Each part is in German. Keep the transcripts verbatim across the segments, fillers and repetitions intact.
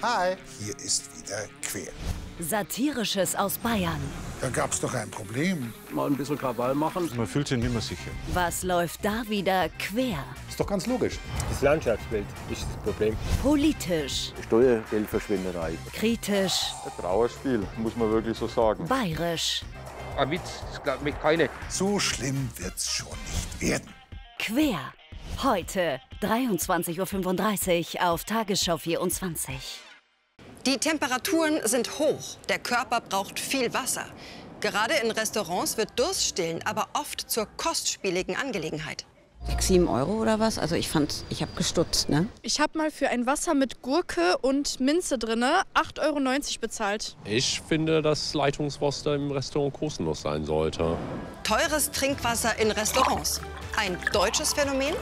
Hi, hier ist wieder Quer. Satirisches aus Bayern. Da gab's doch ein Problem. Mal ein bisschen Krawall machen. Man fühlt sich nicht mehr sicher. Was läuft da wieder quer? Ist doch ganz logisch. Das Landschaftsbild ist das Problem. Politisch. Steuergeldverschwinderei. Kritisch. Ein Trauerspiel, muss man wirklich so sagen. Bayerisch. Ein Witz, das glaubt mich keiner. So schlimm wird's schon nicht werden. Quer. Heute, dreiundzwanzig Uhr fünfunddreißig auf Tagesschau vierundzwanzig. Die Temperaturen sind hoch. Der Körper braucht viel Wasser. Gerade in Restaurants wird Durststillen aber oft zur kostspieligen Angelegenheit. Sechs, sieben Euro oder was? Also ich fand, ich habe gestutzt, ne? Ich habe mal für ein Wasser mit Gurke und Minze drin acht Euro neunzig bezahlt. Ich finde, dass Leitungswasser im Restaurant kostenlos sein sollte. Teures Trinkwasser in Restaurants. Ein deutsches Phänomen?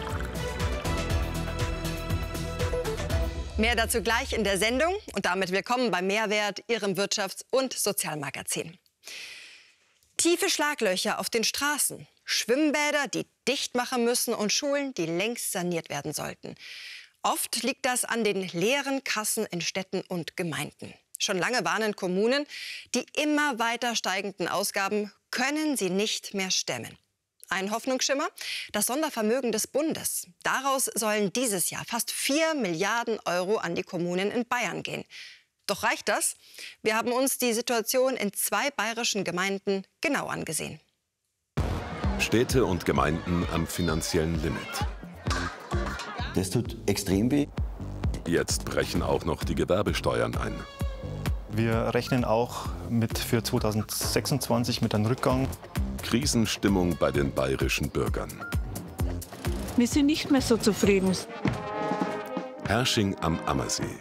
Mehr dazu gleich in der Sendung. Und damit willkommen bei Mehrwert, Ihrem Wirtschafts- und Sozialmagazin. Tiefe Schlaglöcher auf den Straßen, Schwimmbäder, die dicht machen müssen und Schulen, die längst saniert werden sollten. Oft liegt das an den leeren Kassen in Städten und Gemeinden. Schon lange warnen Kommunen, die immer weiter steigenden Ausgaben können sie nicht mehr stemmen. Ein Hoffnungsschimmer? Das Sondervermögen des Bundes. Daraus sollen dieses Jahr fast vier Milliarden Euro an die Kommunen in Bayern gehen. Doch reicht das? Wir haben uns die Situation in zwei bayerischen Gemeinden genau angesehen. Städte und Gemeinden am finanziellen Limit. Das tut extrem weh. Jetzt brechen auch noch die Gewerbesteuern ein. Wir rechnen auch mit für zweitausendsechsundzwanzig mit einem Rückgang. Krisenstimmung bei den bayerischen Bürgern. Wir sind nicht mehr so zufrieden. Herrsching am Ammersee.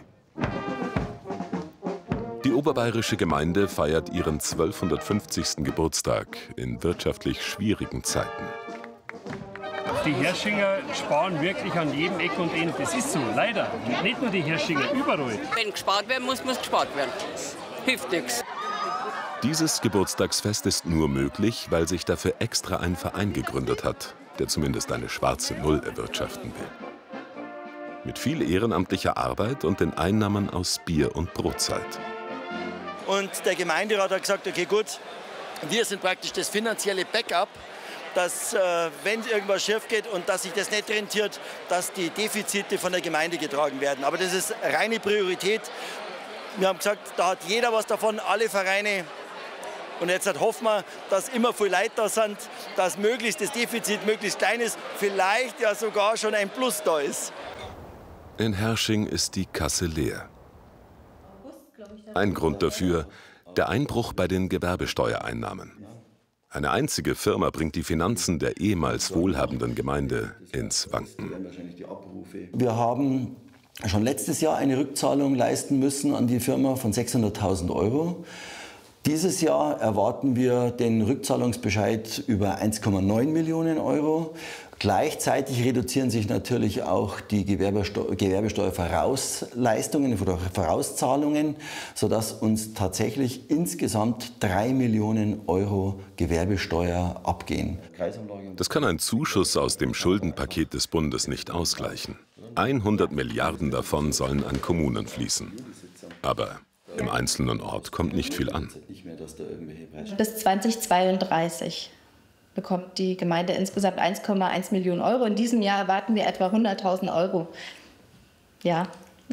Die oberbayerische Gemeinde feiert ihren zwölfhundertfünfzigsten Geburtstag in wirtschaftlich schwierigen Zeiten. Die Herschinger sparen wirklich an jedem Eck und Ende. Das ist so, leider. Nicht nur die Herschinger, überall. Wenn gespart werden muss, muss gespart werden. Hilft nichts. Dieses Geburtstagsfest ist nur möglich, weil sich dafür extra ein Verein gegründet hat, der zumindest eine schwarze Null erwirtschaften will. Mit viel ehrenamtlicher Arbeit und den Einnahmen aus Bier- und Brotzeit. Und der Gemeinderat hat gesagt, okay gut, wir sind praktisch das finanzielle Backup, dass äh, wenn irgendwas schief geht und dass sich das nicht rentiert, dass die Defizite von der Gemeinde getragen werden. Aber das ist reine Priorität. Wir haben gesagt, da hat jeder was davon, alle Vereine. Und jetzt hoffen wir, dass immer viel Leute da sind, dass möglichst das Defizit möglichst klein ist, vielleicht ja sogar schon ein Plus da ist. In Herrsching ist die Kasse leer. Ein Grund dafür, der Einbruch bei den Gewerbesteuereinnahmen. Eine einzige Firma bringt die Finanzen der ehemals wohlhabenden Gemeinde ins Wanken. Wir haben schon letztes Jahr eine Rückzahlung leisten müssen an die Firma von sechshunderttausend Euro. Dieses Jahr erwarten wir den Rückzahlungsbescheid über eins Komma neun Millionen Euro. Gleichzeitig reduzieren sich natürlich auch die Gewerbesteu- Gewerbesteuervorausleistungen oder Vorauszahlungen, sodass uns tatsächlich insgesamt drei Millionen Euro Gewerbesteuer abgehen. Das kann ein Zuschuss aus dem Schuldenpaket des Bundes nicht ausgleichen. hundert Milliarden davon sollen an Kommunen fließen. Aber im einzelnen Ort kommt nicht viel an. Bis zweitausendzweiunddreißig bekommt die Gemeinde insgesamt eins Komma eins Millionen Euro. In diesem Jahr erwarten wir etwa hunderttausend Euro. Ja.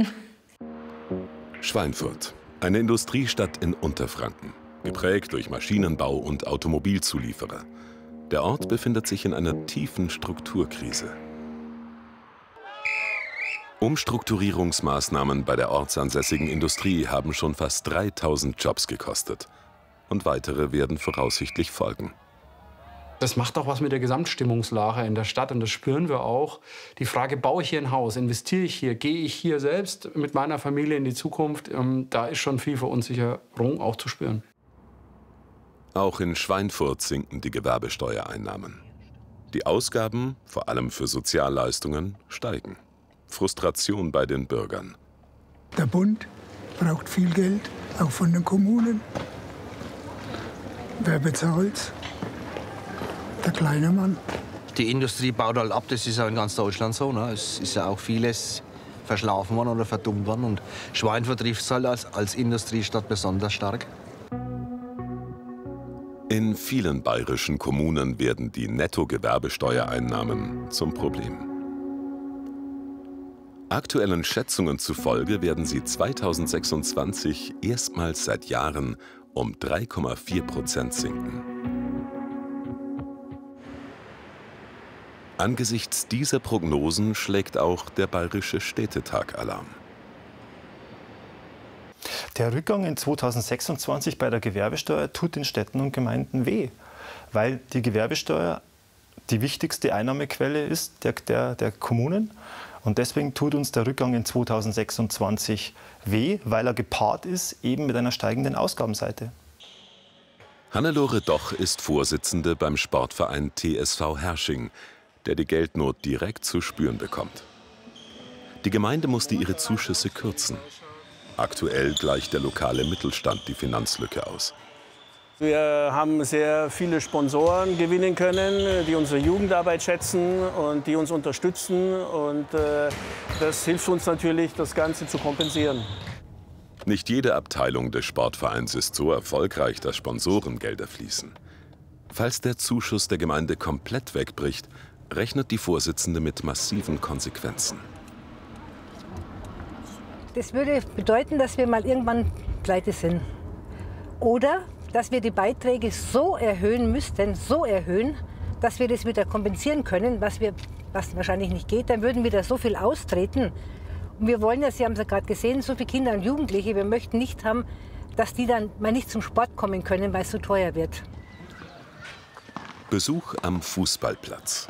Schweinfurt, eine Industriestadt in Unterfranken, geprägt durch Maschinenbau und Automobilzulieferer. Der Ort befindet sich in einer tiefen Strukturkrise. Umstrukturierungsmaßnahmen bei der ortsansässigen Industrie haben schon fast dreitausend Jobs gekostet. Und weitere werden voraussichtlich folgen. Das macht auch was mit der Gesamtstimmungslage in der Stadt und das spüren wir auch. Die Frage, baue ich hier ein Haus, investiere ich hier, gehe ich hier selbst mit meiner Familie in die Zukunft, ähm, da ist schon viel Verunsicherung auch zu spüren. Auch in Schweinfurt sinken die Gewerbesteuereinnahmen. Die Ausgaben, vor allem für Sozialleistungen, steigen. Frustration bei den Bürgern. Der Bund braucht viel Geld, auch von den Kommunen. Wer bezahlt's? Der kleine Mann. Die Industrie baut halt ab, das ist ja in ganz Deutschland so. Ne? Es ist ja auch vieles verschlafen worden oder verdummt worden. Und Schweinfurt trifft es halt als, als Industriestadt besonders stark. In vielen bayerischen Kommunen werden die Nettogewerbesteuereinnahmen zum Problem. Aktuellen Schätzungen zufolge werden sie zweitausendsechsundzwanzig erstmals seit Jahren um drei Komma vier Prozent sinken. Angesichts dieser Prognosen schlägt auch der Bayerische Städtetag Alarm. Der Rückgang in zweitausendsechsundzwanzig bei der Gewerbesteuer tut den Städten und Gemeinden weh, weil die Gewerbesteuer die wichtigste Einnahmequelle ist der, der, der Kommunen. Und deswegen tut uns der Rückgang in zweitausendsechsundzwanzig weh, weil er gepaart ist eben mit einer steigenden Ausgabenseite. Hannelore Doch ist Vorsitzende beim Sportverein T S V Hersching, der die Geldnot direkt zu spüren bekommt. Die Gemeinde musste ihre Zuschüsse kürzen. Aktuell gleicht der lokale Mittelstand die Finanzlücke aus. Wir haben sehr viele Sponsoren gewinnen können, die unsere Jugendarbeit schätzen und die uns unterstützen. Und äh, das hilft uns natürlich, das Ganze zu kompensieren. Nicht jede Abteilung des Sportvereins ist so erfolgreich, dass Sponsorengelder fließen. Falls der Zuschuss der Gemeinde komplett wegbricht, rechnet die Vorsitzende mit massiven Konsequenzen. Das würde bedeuten, dass wir mal irgendwann pleite sind. Oder dass wir die Beiträge so erhöhen müssten, so erhöhen, dass wir das wieder kompensieren können, was, wir, was wahrscheinlich nicht geht. Dann würden wieder so viel austreten. Und wir wollen ja, Sie haben es ja gerade gesehen, so viele Kinder und Jugendliche, wir möchten nicht haben, dass die dann mal nicht zum Sport kommen können, weil es so teuer wird. Besuch am Fußballplatz.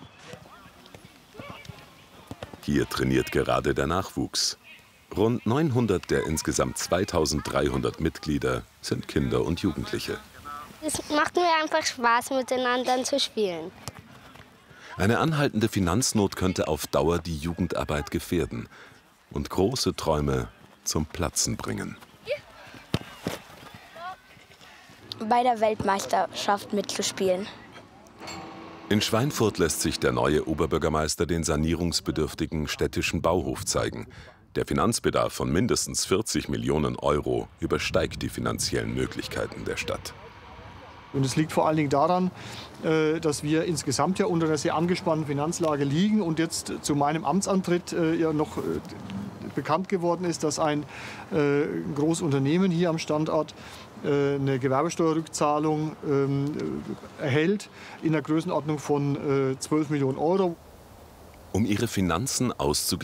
Hier trainiert gerade der Nachwuchs. Rund neunhundert der insgesamt zweitausenddreihundert Mitglieder sind Kinder und Jugendliche. Es macht mir einfach Spaß, miteinander zu spielen. Eine anhaltende Finanznot könnte auf Dauer die Jugendarbeit gefährden und große Träume zum Platzen bringen. Bei der Weltmeisterschaft mitzuspielen. In Schweinfurt lässt sich der neue Oberbürgermeister den sanierungsbedürftigen städtischen Bauhof zeigen. Der Finanzbedarf von mindestens vierzig Millionen Euro übersteigt die finanziellen Möglichkeiten der Stadt. Und es liegt vor allen Dingen daran, dass wir insgesamt ja unter einer sehr angespannten Finanzlage liegen und jetzt zu meinem Amtsantritt ja noch bekannt geworden ist, dass ein großes Unternehmen hier am Standort eine Gewerbesteuerrückzahlung erhält in der Größenordnung von zwölf Millionen Euro. Um ihre Finanzen auszugleichen,